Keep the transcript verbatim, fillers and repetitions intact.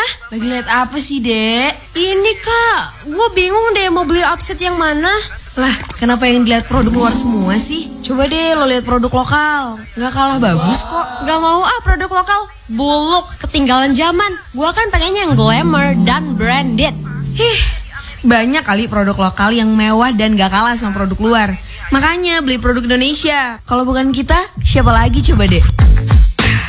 Lagi lihat apa sih, Dek? Ini, Kak. Gue bingung deh mau beli outfit yang mana. Lah, kenapa yang dilihat produk luar semua sih? Coba deh lo lihat produk lokal. Gak kalah bagus kok. Gak mau ah produk lokal. Buluk, ketinggalan zaman. Gue kan pengennya yang glamour dan branded. Hih, banyak kali produk lokal yang mewah dan gak kalah sama produk luar. Makanya beli produk Indonesia. Kalau bukan kita, siapa lagi coba deh?